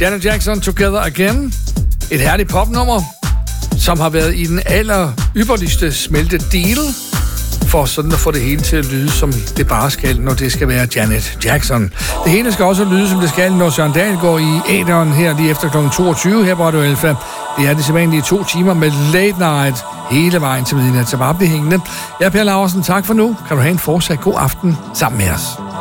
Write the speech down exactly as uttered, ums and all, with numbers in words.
Janet Jackson, Together Again. Et herligt popnummer, som har været i den aller ypperligste smeltedeal, for sådan at få det hele til at lyde, som det bare skal, når det skal være Janet Jackson. Det hele skal også lyde, som det skal, når Søren Dahl går i æteren her lige efter klokken toogtyve her på Radio Alfa. Det er det sædvanlige to timer med late night hele vejen til midnat, så bare bliv hængende. Jeg er Per Laursen, tak for nu. Kan du have en fortsat god aften sammen med os.